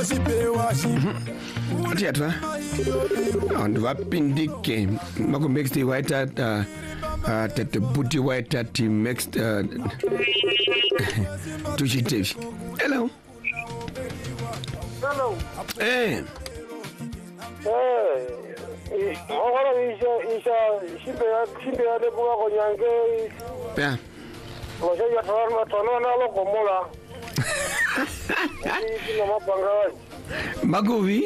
Theatre on Wapindike Mako makes the white at the booty white at the next to Shitish. Hello. Hello. Hey. Yeah. Magovi.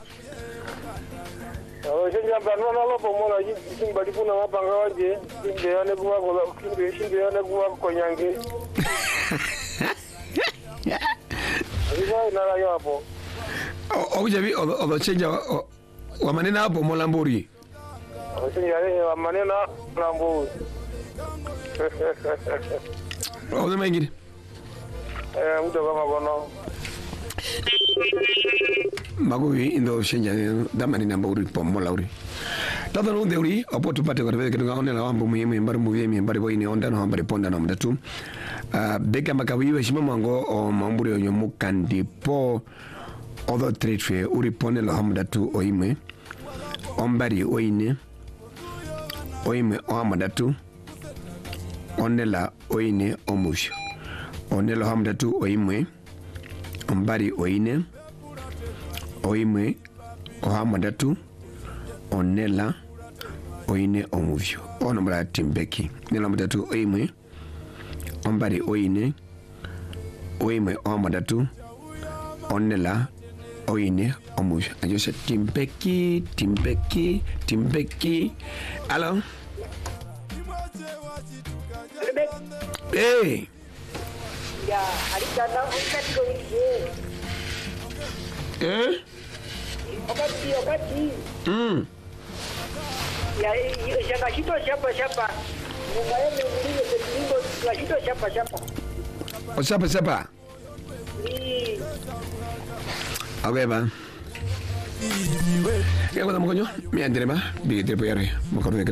Ojabi o chenja wa manena hapo molamburi. Manena lamburi. O mengine. Mtu kama bono. Magovi indo chenja damani namburi po molauri. Tata no deuri apo tupate kwa vile kidogo onela wambo muhimu mbari muhimu mbari boini onda no mbari ponda no mdatu. Beka makawiwe shima mango o mamburi onyo mukandi po other trade uri pone la hamdatu oime ombari oine oime o hamdatu onela oine omusho onela hamdatu oime ombari oine oime o hamdatu onela oine omusho ono mra timbeki nela hamdatu oime ombari oine oime o hamdatu onela oine omusha ajose timbeki. Hello. Hey. Ya, alikana ukati hivi. Okati. Ya, shamba shamba. Mumaeme ndio kilingo shamba. Shapa. Okay, ba. Kaya ko na mo konyo. Mi andre ba? Bigay po yari. Mo